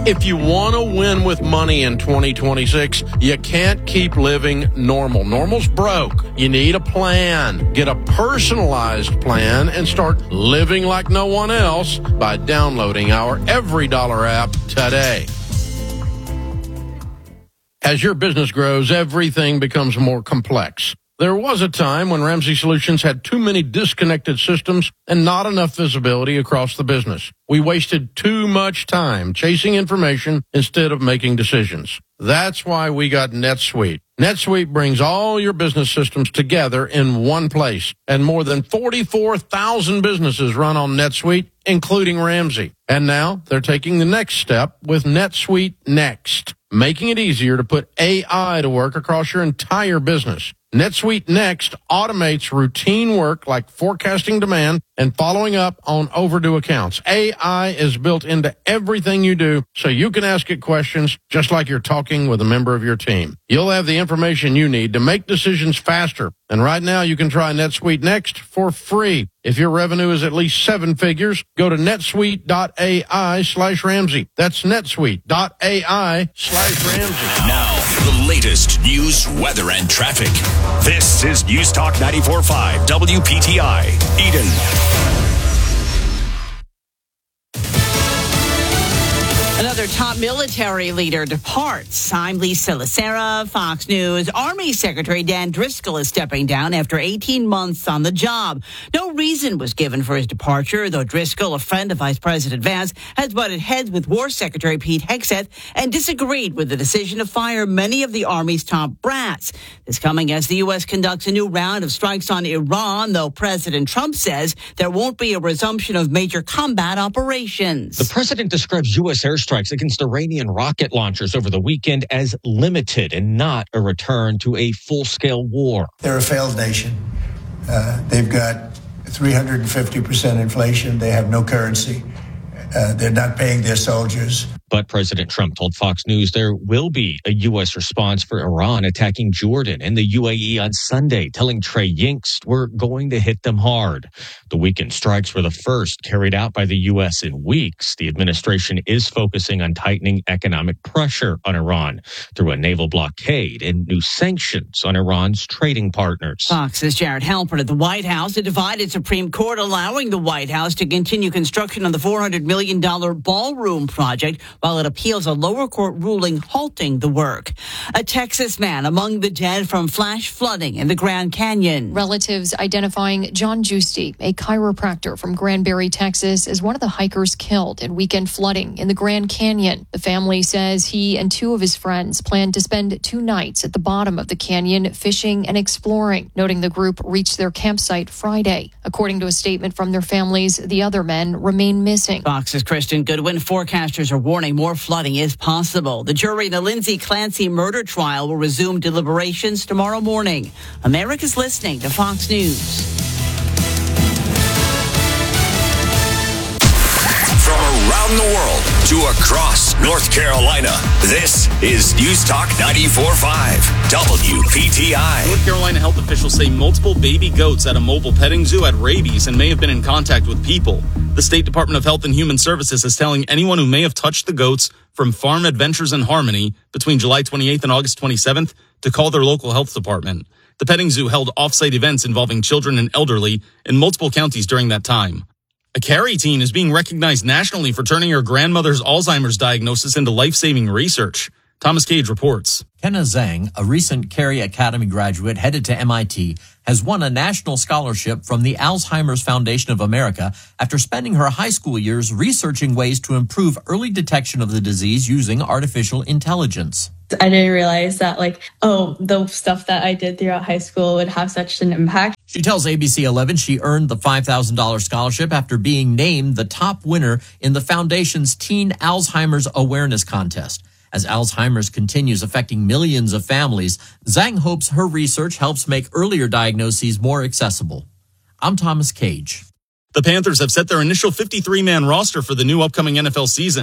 If you want to win with money in 2026, you can't keep living normal. Normal's broke. You need a plan. Get a personalized plan and start living like no one else by downloading our Every Dollar app today. As your business grows, everything becomes more complex. There was a time when Ramsey Solutions had too many disconnected systems and not enough visibility across the business. We wasted too much time chasing information instead of making decisions. That's why we got NetSuite. NetSuite brings all your business systems together in one place, and more than 44,000 businesses run on NetSuite, including Ramsey. And now they're taking the next step with NetSuite Next, making it easier to put AI to work across your entire business. NetSuite Next automates routine work like forecasting demand and following up on overdue accounts. AI is built into everything you do, so you can ask it questions just like you're talking with a member of your team. You'll have the information you need to make decisions faster. And right now, you can try NetSuite Next for free. If your revenue is at least 7 figures, go to netsuite.ai/Ramsey. That's netsuite.ai/Ramsey. Now, the latest news, weather, and traffic. This is News Talk 94.5 WPTI, Eden. Another top military leader departs. I'm Lisa Lacera, Fox News. Army Secretary Dan Driscoll is stepping down after 18 months on the job. No reason was given for his departure, though Driscoll, a friend of Vice President Vance, has butted heads with War Secretary Pete Hegseth and disagreed with the decision to fire many of the Army's top brass. This coming as the U.S. conducts a new round of strikes on Iran, though President Trump says there won't be a resumption of major combat operations. The president describes U.S. airstrikes against Iranian rocket launchers over the weekend as limited and not a return to a full-scale war. They're a failed nation. They've got 350% inflation. They have no currency. They're not paying their soldiers. But President Trump told Fox News there will be a U.S. response for Iran attacking Jordan and the UAE on Sunday, telling Trey Yingst we're going to hit them hard. The weekend strikes were the first carried out by the U.S. in weeks. The administration is focusing on tightening economic pressure on Iran through a naval blockade and new sanctions on Iran's trading partners. Fox's Jared Halpern at the White House. A divided Supreme Court allowing the White House to continue construction on the $400 million ballroom project, while it appeals a lower court ruling halting the work. A Texas man among the dead from flash flooding in the Grand Canyon. Relatives identifying John Giusti, a chiropractor from Granbury, Texas, as one of the hikers killed in weekend flooding in the Grand Canyon. The family says he and 2 of his friends planned to spend 2 nights at the bottom of the canyon fishing and exploring, noting the group reached their campsite Friday. According to a statement from their families, the other men remain missing. Fox's Kristen Goodwin. Forecasters are warning more flooding is possible. The jury in the Lindsay Clancy murder trial will resume deliberations tomorrow morning. America's listening to Fox News. From around the world to across North Carolina, this is News Talk 94.5 WPTI. North Carolina health officials say multiple baby goats at a mobile petting zoo had rabies and may have been in contact with people. The State Department of Health and Human Services is telling anyone who may have touched the goats from Farm Adventures in Harmony between July 28th and August 27th to call their local health department. The petting zoo held off-site events involving children and elderly in multiple counties during that time. A Cary teen is being recognized nationally for turning her grandmother's Alzheimer's diagnosis into life-saving research. Thomas Cage reports. Kenna Zhang, a recent Cary Academy graduate headed to MIT, has won a national scholarship from the Alzheimer's Foundation of America after spending her high school years researching ways to improve early detection of the disease using artificial intelligence. I didn't realize that, the stuff that I did throughout high school would have such an impact. She tells ABC 11 she earned the $5,000 scholarship after being named the top winner in the foundation's Teen Alzheimer's Awareness Contest. As Alzheimer's continues affecting millions of families, Zhang hopes her research helps make earlier diagnoses more accessible. I'm Thomas Cage. The Panthers have set their initial 53-man roster for the new upcoming NFL season.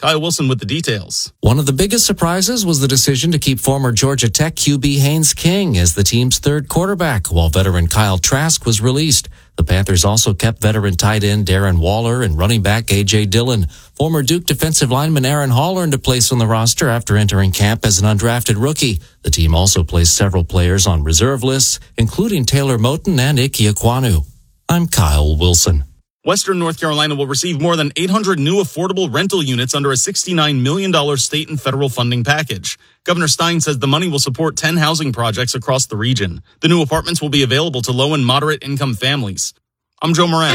Kyle Wilson with the details. One of the biggest surprises was the decision to keep former Georgia Tech QB Haynes King as the team's third quarterback, while veteran Kyle Trask was released. The Panthers also kept veteran tight end Darren Waller and running back A.J. Dillon. Former Duke defensive lineman Aaron Hall earned a place on the roster after entering camp as an undrafted rookie. The team also placed several players on reserve lists, including Taylor Moton and Ike Ekwonu. I'm Kyle Wilson. Western North Carolina will receive more than 800 new affordable rental units under a $69 million state and federal funding package. Governor Stein says the money will support 10 housing projects across the region. The new apartments will be available to low and moderate income families. I'm Joe Moran.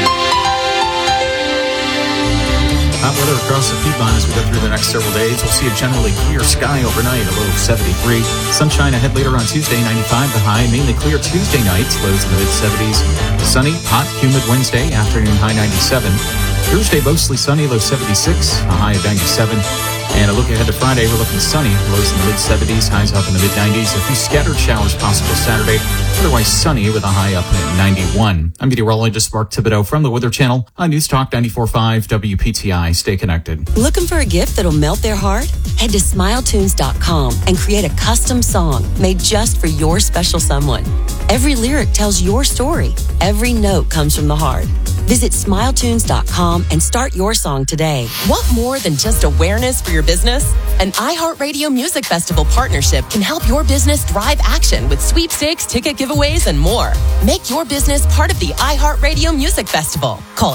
Hot weather across the Piedmont as we go through the next several days. We'll see a generally clear sky overnight, a low of 73. Sunshine ahead later on Tuesday, 95 the high. Mainly clear Tuesday nights, lows in the mid-70s. Sunny, hot, humid Wednesday, afternoon high 97. Thursday, mostly sunny, low 76, a high of 97. And a look ahead to Friday, we're looking sunny, lows in the mid-70s, highs up in the mid-90s. A few scattered showers possible Saturday, otherwise sunny with a high up at 91. I'm meteorologist Mark Thibodeau from the Weather Channel on News Talk 94.5 WPTI. Stay connected. Looking for a gift that'll melt their heart? Head to SmileTunes.com and create a custom song made just for your special someone. Every lyric tells your story. Every note comes from the heart. Visit SmileTunes.com and start your song today. Want more than just awareness for your business? An iHeartRadio Music Festival partnership can help your business drive action with sweepstakes, ticket giveaways, and more. Make your business part of the iHeartRadio Music Festival. Call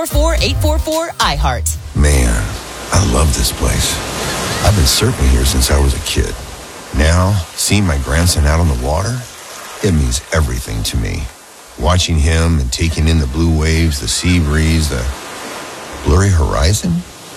844-844-iHeart. Man, I love this place. I've been surfing here since I was a kid. Now, seeing my grandson out on the water, it means everything to me. Watching him and taking in the blue waves, the sea breeze, the blurry horizon.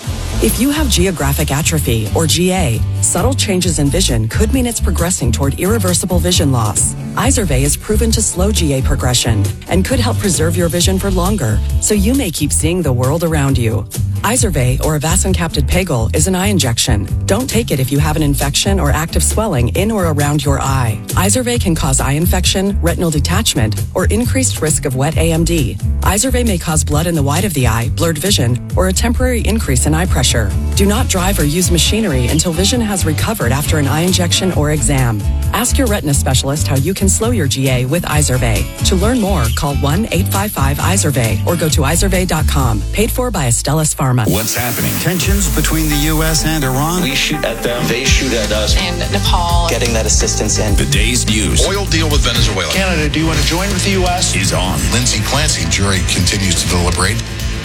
If you have geographic atrophy, or GA, subtle changes in vision could mean it's progressing toward irreversible vision loss. Izervay is proven to slow GA progression and could help preserve your vision for longer, so you may keep seeing the world around you. Izervay, or avacincaptad pegol, is an eye injection. Don't take it if you have an infection or active swelling in or around your eye. Izervay can cause eye infection, retinal detachment, or increased risk of wet AMD. Izervay may cause blood in the white of the eye, blurred vision, or a temporary increase in eye pressure. Do not drive or use machinery until vision has recovered after an eye injection or exam. Ask your retina specialist how you can slow your GA with Izervay. To learn more, call 1-855-IZERVAY or go to izervay.com. Paid for by Astellas Pharma. What's happening? Tensions between the U.S. and Iran. We shoot at them. They shoot at us. And Nepal. Getting that assistance in. The day's news. Oil deal with Venezuela. Canada, do you want to join with the U.S.? Is on. Lindsay Clancy. Jury continues to deliberate.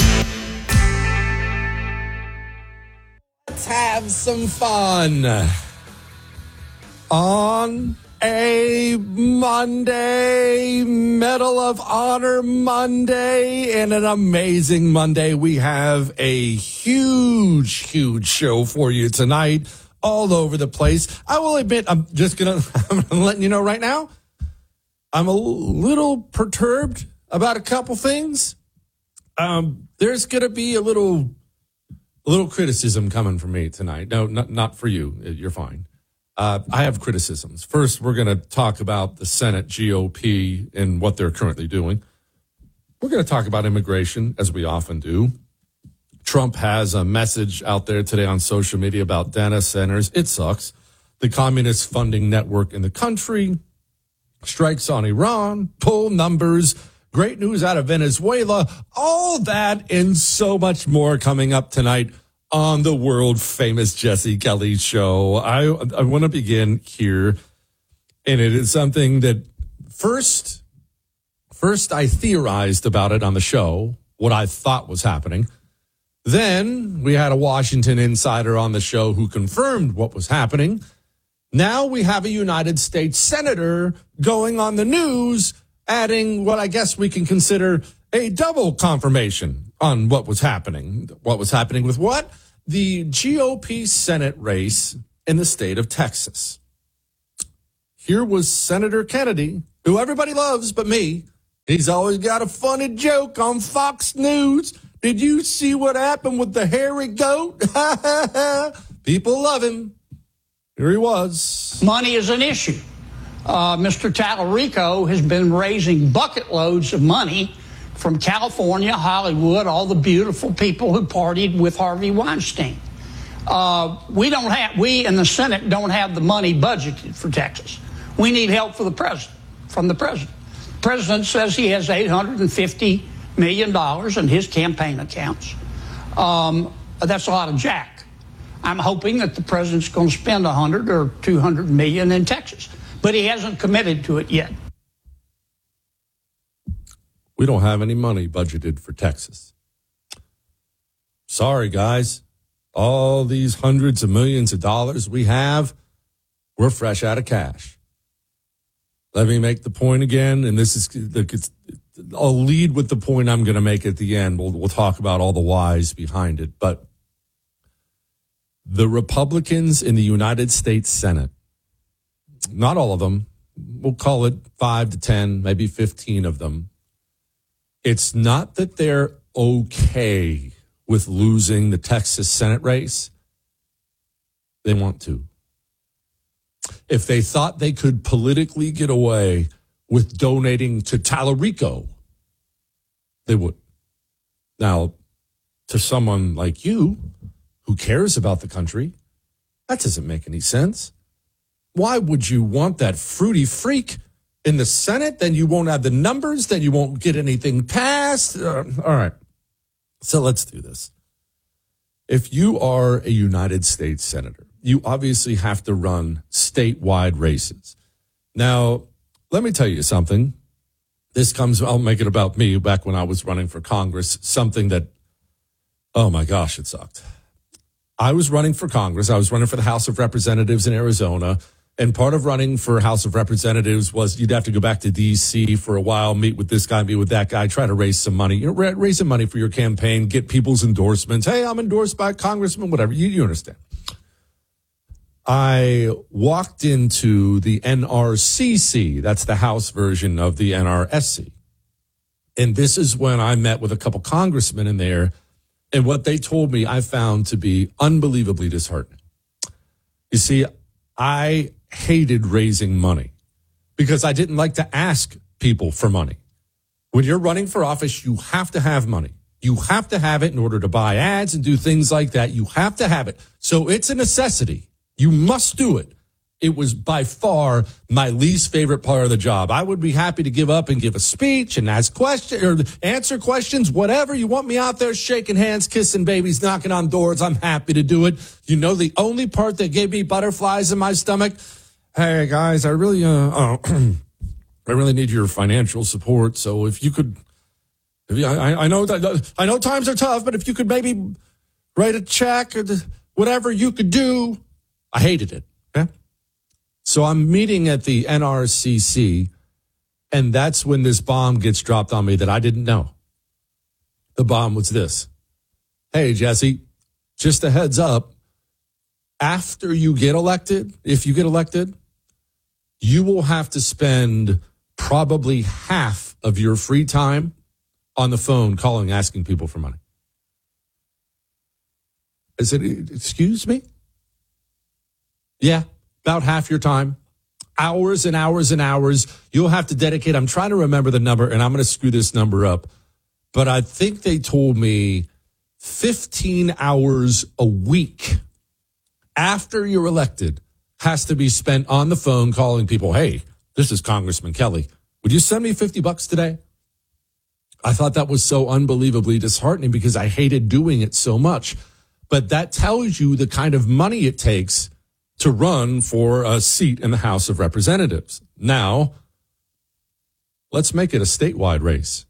Let's have some fun on a Monday, Medal of Honor Monday, and an amazing Monday. We have a huge show for you tonight, all over the place. I will admit, I'm letting you know right now, I'm a little perturbed about a couple things. There's going to be a little criticism coming from me tonight. No, not for you. You're fine. I have criticisms. First, we're going to talk about the Senate GOP and what they're currently doing. We're going to talk about immigration, as we often do. Trump has a message out there today on social media about data centers. It sucks. The communist funding network in the country, strikes on Iran, poll numbers, great news out of Venezuela, all that and so much more coming up tonight on the world-famous Jesse Kelly Show. I want to begin here, and it is something that first I theorized about it on the show, what I thought was happening. Then we had a Washington insider on the show who confirmed what was happening. Now we have a United States senator going on the news, adding what I guess we can consider a double confirmation on what was happening. What was happening with what? The GOP Senate race in the state of Texas. Here was Senator Kennedy, who everybody loves but me. He's always got a funny joke on Fox News. Did you see what happened with the hairy goat? People love him. Here he was. Money is an issue. Mr. Tallarico has been raising bucket loads of money from California, Hollywood, all the beautiful people who partied with Harvey Weinstein. We in the Senate don't have the money budgeted for Texas. We need help from the president. The president says he has $850 million in his campaign accounts. That's a lot of jack. I'm hoping that the president's going to spend $100 or $200 million in Texas, but he hasn't committed to it yet. We don't have any money budgeted for Texas. Sorry, guys. All these hundreds of millions of dollars we have, we're fresh out of cash. Let me make the point again, and I'll lead with the point I'm going to make at the end. We'll talk about all the whys behind it. But the Republicans in the United States Senate, not all of them, we'll call it 5 to 10, maybe 15 of them. It's not that they're okay with losing the Texas Senate race. They want to. If they thought they could politically get away with donating to Tallarico, they would. Now, to someone like you who cares about the country, that doesn't make any sense. Why would you want that fruity freak in the Senate? Then you won't have the numbers. Then you won't get anything passed. All right. So let's do this. If you are a United States Senator, you obviously have to run statewide races. Now, let me tell you something. I'll make it about me back when I was running for Congress, something that, oh my gosh, it sucked. I was running for Congress. I was running for the House of Representatives in Arizona. And part of running for House of Representatives was you'd have to go back to D.C. for a while, meet with this guy, meet with that guy, try to raise some money, raise some money for your campaign, get people's endorsements. Hey, I'm endorsed by a congressman, whatever. You understand. I walked into the NRCC. That's the House version of the NRSC. And this is when I met with a couple congressmen in there. And what they told me I found to be unbelievably disheartening. You see, I hated raising money because I didn't like to ask people for money. When you're running for office, you have to have money. You have to have it in order to buy ads and do things like that. You have to have it. So it's a necessity. You must do it. It was by far my least favorite part of the job. I would be happy to give up and give a speech and ask questions or answer questions, whatever. You want me out there shaking hands, kissing babies, knocking on doors, I'm happy to do it. You know, the only part that gave me butterflies in my stomach, hey guys, I really need your financial support. So if you could, I know times are tough, but if you could maybe write a check or whatever you could do. I hated it. Okay? So I'm meeting at the NRCC, and that's when this bomb gets dropped on me that I didn't know. The bomb was this. Hey, Jesse, just a heads up. After you get elected, if you get elected, you will have to spend probably half of your free time on the phone calling, asking people for money. I said, excuse me? Yeah, about half your time. Hours and hours and hours. You'll have to dedicate. I'm trying to remember the number, and I'm going to screw this number up. But I think they told me 15 hours a week after you're elected has to be spent on the phone calling people. Hey, this is Congressman Kelly. Would you send me $50 today? I thought that was so unbelievably disheartening because I hated doing it so much. But that tells you the kind of money it takes to run for a seat in the House of Representatives. Now, let's make it a statewide race.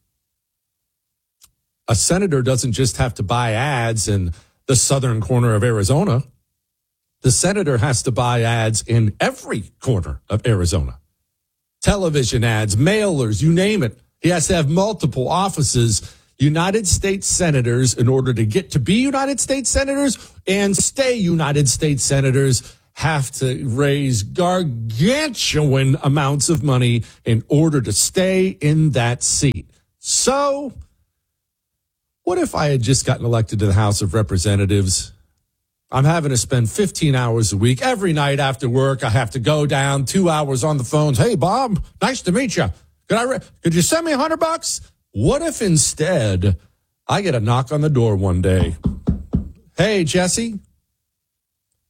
A senator doesn't just have to buy ads in the southern corner of Arizona. The senator has to buy ads in every corner of Arizona. Television ads, mailers, you name it. He has to have multiple offices. United States senators, in order to get to be United States senators and stay United States senators, have to raise gargantuan amounts of money in order to stay in that seat. So, what if I had just gotten elected to the House of Representatives? I'm having to spend 15 hours a week. Every night after work, I have to go down 2 hours on the phones. Hey, Bob, nice to meet you. Could you send me $100? What if instead I get a knock on the door one day? Hey, Jesse,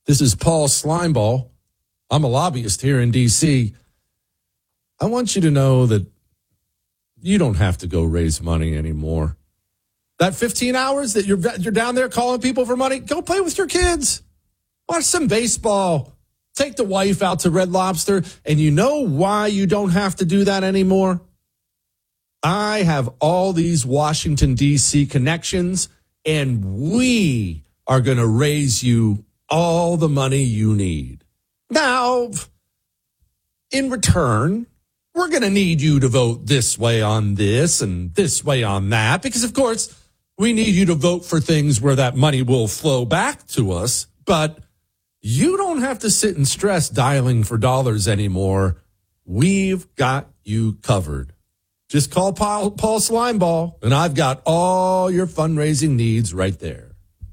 This is Paul Slimeball. I'm a lobbyist here in D.C. I want you to know that you don't have to go raise money anymore. That 15 hours that you're down there calling people for money, go play with your kids. Watch some baseball. Take the wife out to Red Lobster. And you know why you don't have to do that anymore? I have all these Washington, D.C. connections, and we are going to raise you all the money you need. Now, in return, we're going to need you to vote this way on this and this way on that, because, of course, we need you to vote for things where that money will flow back to us. But you don't have to sit and stress dialing for dollars anymore. We've got you covered. Just call Paul Slimeball, and I've got all your fundraising needs right there.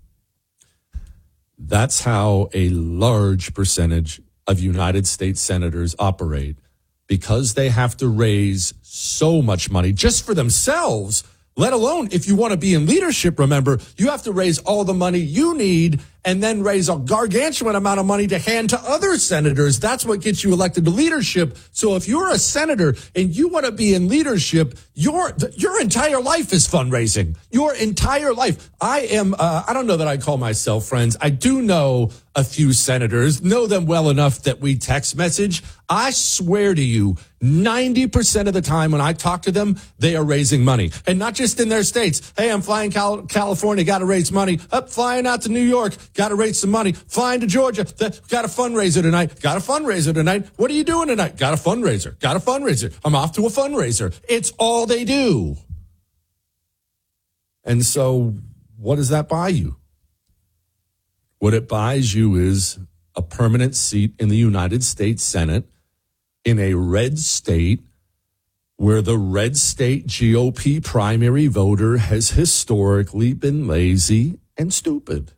That's how a large percentage of United States senators operate, because they have to raise so much money just for themselves, let alone if you want to be in leadership. Remember, you have to raise all the money you need and then raise a gargantuan amount of money to hand to other senators. That's what gets you elected to leadership. So if you're a senator and you want to be in leadership, your entire life is fundraising. Your entire life. I don't know that I call myself friends. I do know a few senators, know them well enough that we text message. I swear to you, 90% of the time when I talk to them, they are raising money. And not just in their states. Hey, I'm flying California, got to raise money. Flying out to New York, got to raise some money. Flying to Georgia, got a fundraiser tonight. Got a fundraiser tonight. What are you doing tonight? Got a fundraiser. Got a fundraiser. I'm off to a fundraiser. It's all they do. And so what does that buy you? What it buys you is a permanent seat in the United States Senate in a red state where the red state GOP primary voter has historically been lazy and stupid.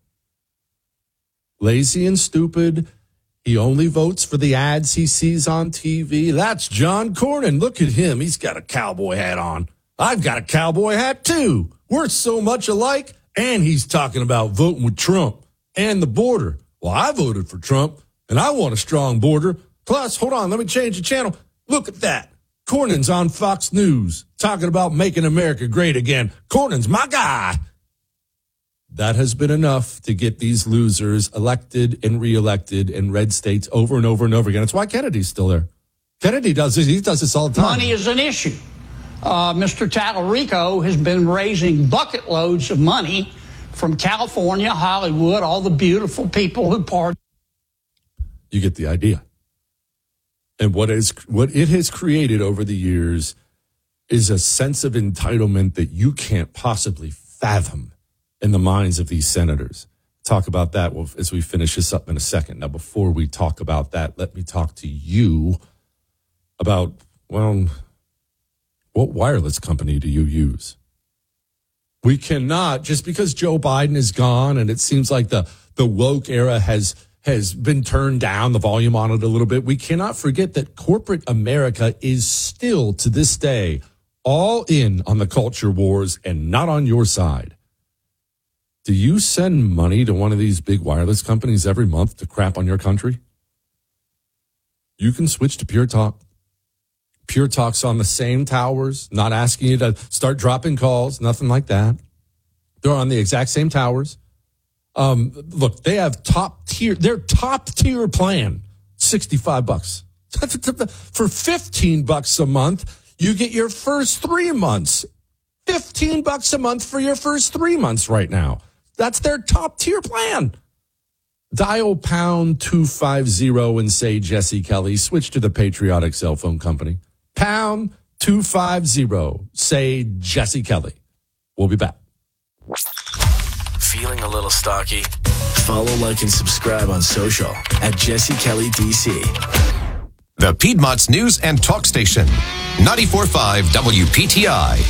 Lazy and stupid. He only votes for the ads he sees on TV. That's John Cornyn. Look at him. He's got a cowboy hat on. I've got a cowboy hat too. We're so much alike. And he's talking about voting with Trump and the border. Well, I voted for Trump, and I want a strong border. Plus, hold on, let me change the channel. Look at that. Cornyn's on Fox News talking about making America great again. Cornyn's my guy. That has been enough to get these losers elected and reelected in red states over and over and over again. That's why Kennedy's still there. Kennedy does this. He does this all the time. Money is an issue. Mr. Tallarico has been raising bucket loads of money from California, Hollywood, all the beautiful people who party. You get the idea. And what it has created over the years is a sense of entitlement that you can't possibly fathom in the minds of these senators. Talk about that as we finish this up in a second. Now, before we talk about that, let me talk to you about, well, what wireless company do you use? We cannot, just because Joe Biden is gone and it seems like the woke era has been turned down, the volume on it a little bit, we cannot forget that corporate America is still, to this day, all in on the culture wars and not on your side. Do you send money to one of these big wireless companies every month to crap on your country? You can switch to Pure Talk. Pure Talk's on the same towers, not asking you to start dropping calls, nothing like that. They're on the exact same towers. Look, they have their top tier plan, $65. For $15 a month, you get your first 3 months. $15 a month for your first 3 months right now. That's their top tier plan. Dial pound 250 and say Jesse Kelly. Switch to the patriotic cell phone company. Pound 250. Say Jesse Kelly. We'll be back. Feeling a little stocky? Follow, like, and subscribe on social at Jesse Kelly DC. The Piedmont's news and talk station. 94.5 WPTI.